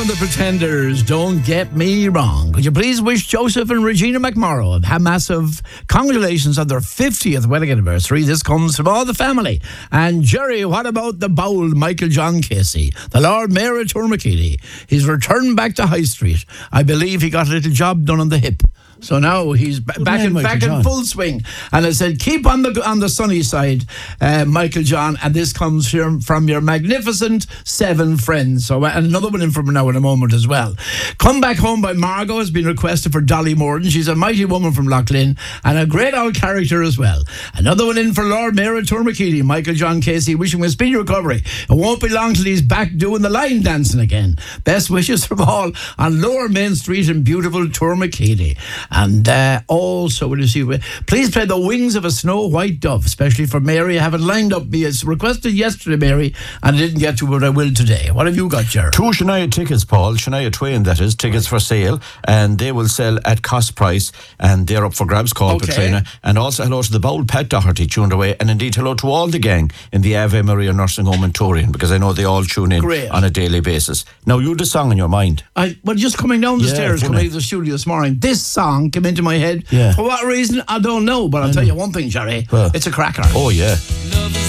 The Pretenders, don't get me wrong. Could you please wish Joseph and Regina McMorrow a massive congratulations on their 50th wedding anniversary? This comes from all the family. And Jerry, what about the bold Michael John Casey, the Lord Mayor of Tourmakeely? He's returned back to High Street. I believe he got a little job done on the hip. So now he's back in full swing. And I said, keep on the sunny side, Michael John. And this comes from your magnificent 7 friends. So and another one in from now in a moment as well. Come Back Home by Margot has been requested for Dolly Morden. She's a mighty woman from Loughlin and a great old character as well. Another one in for Lord Mayor of Tourmakeely, Michael John Casey, wishing him a speedy recovery. It won't be long till he's back doing the line dancing again. Best wishes from all on Lower Main Street in beautiful Tourmakeely. And also, will you see, please play The Wings of a Snow White Dove, especially for Mary. I have it lined up. It's requested yesterday, Mary, and I didn't get to it, but I will today. What have you got, Jared? 2 Shania tickets, Paul. Shania Twain, that is. Tickets for sale. And they will sell at cost price. And they're up for grabs, call Katrina. And also hello to the bold Pat Doherty tuned away. And indeed hello to all the gang in the Ave Maria Nursing Home in Torrian, because I know they all tune in on a daily basis. Now, you had a song in your mind. Well, just coming down the stairs, coming to the studio this morning, this song came into my head. For what reason, I don't know. But I'll tell you one thing, Jerry. Well, it's a cracker. Oh, yeah.